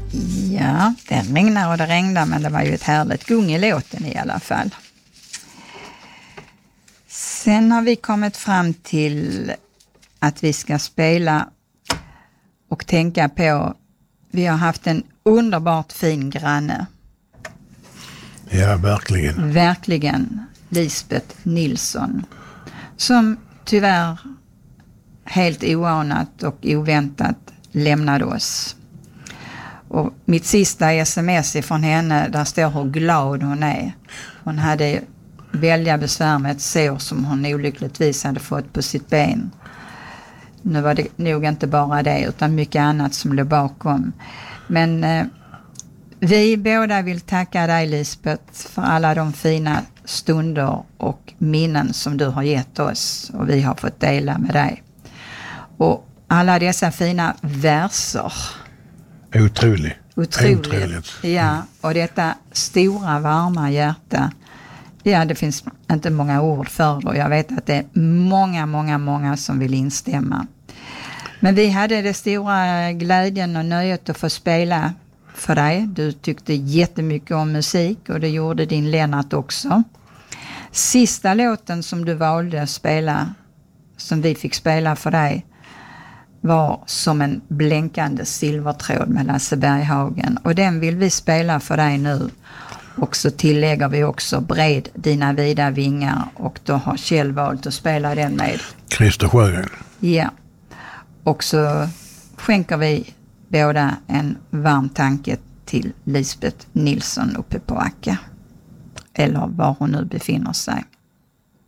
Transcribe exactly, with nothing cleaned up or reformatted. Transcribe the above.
Ja, det regnar och det regnar, men det var ju ett härligt gung i låten i alla fall. Sen har vi kommit fram till att vi ska spela och tänka på, vi har haft en underbart fin granne. Ja, verkligen. Verkligen, Lisbeth Nilsson, som tyvärr helt oanat och oväntat lämnade oss. Och mitt sista sms från henne, där står hur glad hon är. Hon hade välja besvär med ett sår som hon olyckligtvis hade fått på sitt ben. Nu var det nog inte bara det, utan mycket annat som låg bakom. Men eh, vi båda vill tacka dig, Lisbeth, för alla de fina stunder och minnen som du har gett oss och vi har fått dela med dig. Och alla dessa fina verser. Otroligt. Otroligt. Otroligt. Ja, och detta stora varma hjärta. Ja, det finns inte många ord för det, och jag vet att det är många, många, många som vill instämma. Men vi hade det stora glädjen och nöjet att få spela för dig. Du tyckte jättemycket om musik och det gjorde din Lennart också. Sista låten som du valde att spela, som vi fick spela för dig, var Som en blänkande silvertråd med Lasse Berghagen. Och den vill vi spela för dig nu. Och så tillägger vi också Bred dina vida vingar, och då har Kjell valt att spela den med Christer Sjögren. Ja. Och så skänker vi båda en varm tanke till Lisbeth Nilsson uppe på Acka. Eller var hon nu befinner sig.